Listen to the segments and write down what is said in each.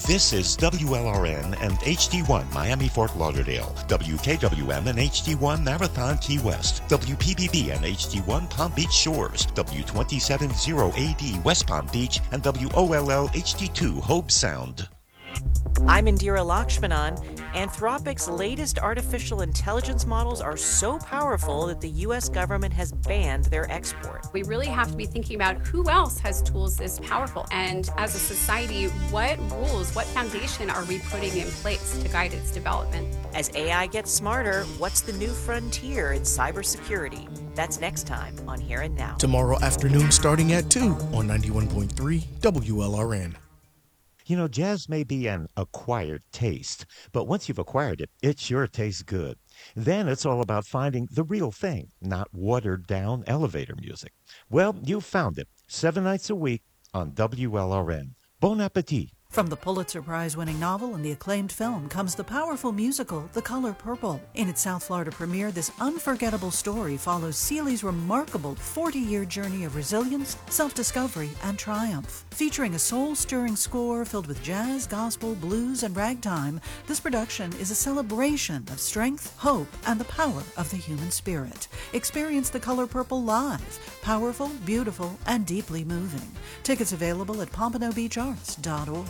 This is WLRN and HD1 Miami Fort Lauderdale, WKWM and HD1 Marathon Key West, WPBB and HD1 Palm Beach Shores, W270AD West Palm Beach, and WOLL HD2 Hobe Sound. I'm Indira Lakshmanan. Anthropic's latest artificial intelligence models are so powerful that the U.S. government has banned their export. We really have to be thinking about who else has tools this powerful. And as a society, what rules, what foundation are we putting in place to guide its development? As AI gets smarter, what's the new frontier in cybersecurity? That's next time on Here and Now. Tomorrow afternoon starting at 2 on 91.3 WLRN. You know, jazz may be an acquired taste, but once you've acquired it, it sure tastes good. Then it's all about finding the real thing, not watered-down elevator music. Well, you found it, 7 nights a week on WLRN. Bon appetit. From the Pulitzer Prize-winning novel and the acclaimed film comes the powerful musical, The Color Purple. In its South Florida premiere, this unforgettable story follows Ceeley's remarkable 40-year journey of resilience, self-discovery, and triumph. Featuring a soul-stirring score filled with jazz, gospel, blues, and ragtime, this production is a celebration of strength, hope, and the power of the human spirit. Experience The Color Purple live. Powerful, beautiful, and deeply moving. Tickets available at PompanoBeachArts.org.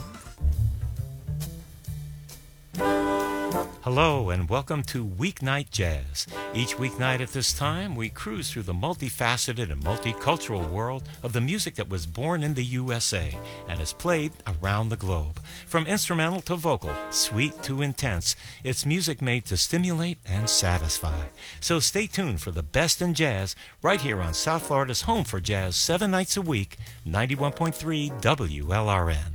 Hello and welcome to Weeknight Jazz. Each weeknight at this time, we cruise through the multifaceted and multicultural world of the music that was born in the USA and is played around the globe. From instrumental to vocal, sweet to intense, it's music made to stimulate and satisfy. So stay tuned for the best in jazz right here on South Florida's home for jazz 7 nights a week, 91.3 WLRN.